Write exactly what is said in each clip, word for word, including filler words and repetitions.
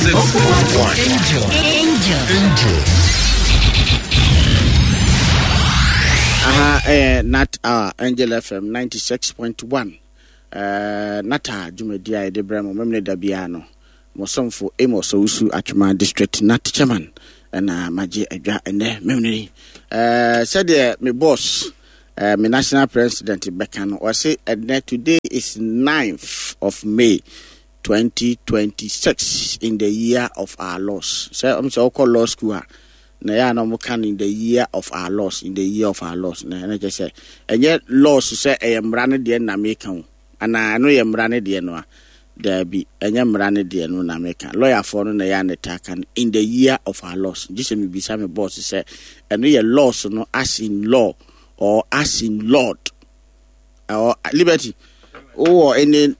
ninety-six point one. Angel. Angel. Angel. Aha, eh, not our Angel F M ninety-six point one. Uh, Nata Jumedia de Bremo, Memne Dabiano, Mosomfo, Amos Usu, Achuma District, Nat Chairman, and uh, Maji Edra, and uh, Memne. Uh, said uh, my boss, uh, my national president, Becano, was say, and uh, today is ninth of May. twenty twenty-six in the year of our loss. So I'm so called law school. Na ya no mo kan in the year of our loss, in the year of our loss. Na na just say and yet loss say e mra ne de na me kan. Ana no ye mra ne de no a there be enye mra ne de no na me kan. Lawyer for no na ya ne ta kan in the year of our loss. Just me be some boss say and ye loss no as in law or as in lord or liberty or any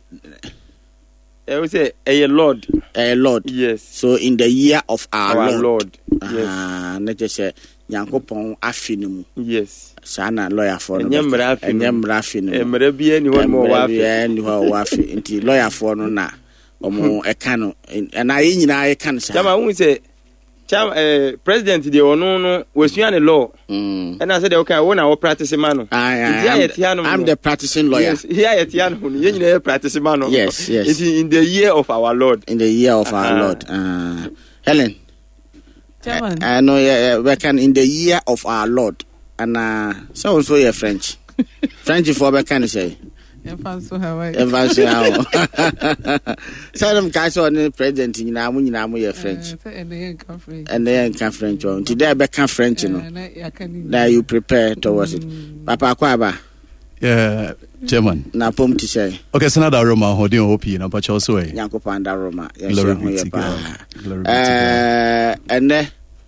I would say a Lord. A Lord. Yes. So in the year of our, our Lord. Lord. Yes. Ah, na just say Yankopon afinimu. Yes. Sana lawyer for no. Enyemra afinimu. Enyemra afinimu. Emre bi eni ho mo wa afi. Eni ho wa afi. Inti lawyer for no na omo eka no. Na yi nyina eka no sa. Chama hu say Cham eh president de ono no wasua ne law. Mm. And I said okay, we na we practice man no. I'm the practicing lawyer. Yes, here at Tiano, you nyina practice man no. Yes, yes. It's in the year of our Lord. In the year of uh-huh. our Lord. Uh, Helen. Chairman. I, I know yeah, we can in the year of our Lord. And uh so also you're French. French for we can say. Evanso Hawaii. Evanso Hawaii. So them guys on the president nyina mu nyina mu ye French. And they can French. And they can French. Today be can French no. Now you prepare towards it. Papa Kwaba. Yeah, Chairman. Na pom ti say. Okay, so now that Roma holding hope na pa choso e. Yankopon da Roma. Glory be to God. Glory be to God. Eh and eh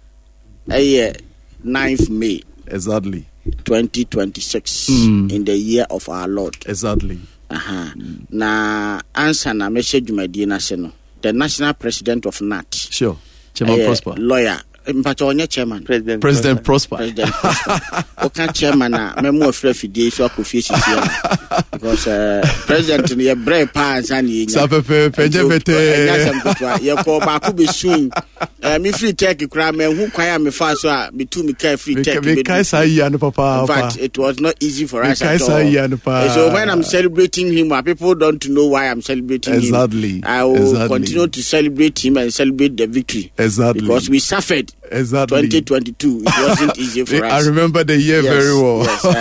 eh ninth May. Exactly. twenty twenty-six mm. in the year of our Lord. Exactly. Aha. Mm. Na answer na message jumadi na se no. The national president of N A T. Sure. Chairman uh, Prosper. Lawyer. Mpacho onye chairman. President, President Prosper. President Prosper. Oka chairman na memo afre fidie so akofie sisi because uh, president ye brave pa ansan ye nya. Sa pepe penje bete. Nya samkotwa ye ko ba ku be soon. Eh mi free tech kura me hu kwaya me fa so a me tu me kai free tech. Me kai sa ya no papa. In fact, it was not easy for us at all. Kai sa ya no pa. So when I'm celebrating him, people don't know why I'm celebrating exactly. him. I will exactly. continue to celebrate him and celebrate the victory. Exactly. Because we suffered. Exactly. twenty twenty-two, it wasn't easy for us. I remember the year yes, very well.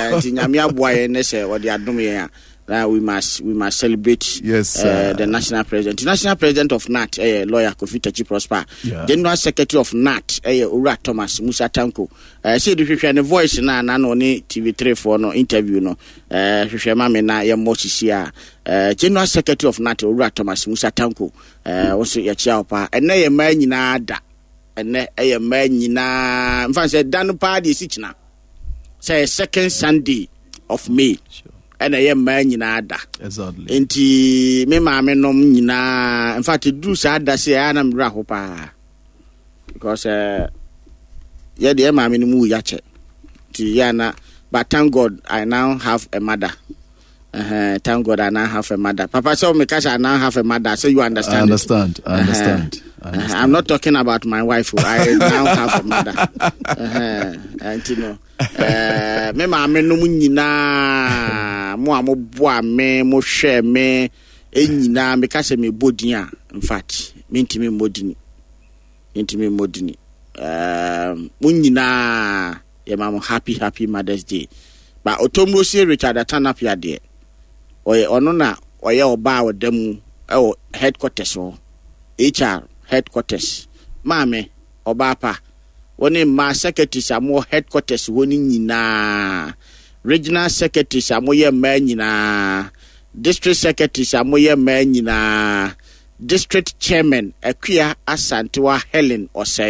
Yes, uh, we must we must celebrate yes, uh, the national president. The national president of N A T, uh, lawyer Kofi Tachi Prosper. Yeah. General secretary of N A T, uh, Ura Thomas Musa Tanko. Uh, see the voice na na no ni T V three for no interview no. Uh, mame na ya mosisia. Uh, General secretary of N A T, Ura Thomas Musa Tanko. Uh, also ya chiapa. And na ye man nyina da. And a man nyina. In fact, say danu pa di sichina. Say second Sunday of May. Sure. And a man nyina da. Exactly. Enti me ma me nom nyina. In fact, do sa da say anam ra ho pa. Because uh yeah, the ma me no mu yache. Ti yana, but thank God I now have a mother. Uh, thank God I now have a mother. Papa so me cash I now have a mother, so you understand. I understand. It. I understand. Uh-huh. I understand. Uh, I'm not talking about my wife. I now have a mother. Uh-huh. And you know, uh, me ma me no mu nyina mo amo boa me mo hwe me enyina me ka se me bodin a in fact me ntimi modini ntimi modini um mo nyina ye ma mo happy happy Mother's Day ba otomro si Richard Atanapia de oye ono na oye oba wodam e headquarters o H R headquarters maame oba pa woni ma secretary samo headquarters woni nyina regional secretary samo ye ma nyina district secretary samo ye ma nyina district chairman Akua Asantewa Helen Osei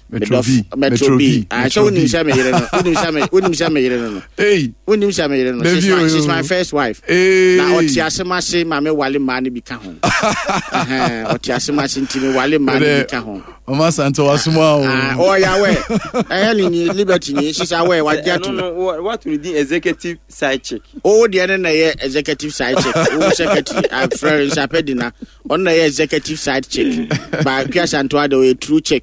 Metro B. Metro B. I show B. him Sammy. Unim Sammy. Unim Sammy. Hey. Unim Sammy. She's my, she's my first wife. Hey. Now Otiasema say mame wale mani bika home. Uh-huh. Otiasema say intimi wale mani bika home. Mama Santo Asuma. Ah, oh yeah, where? Elini Liberty ni she's aware what get to. No, no, what will the executive side check? Oh, the other na executive side check. Oh, secretary, I'm friend Sapedina. On the executive side check. But Pierre Santoado a true check.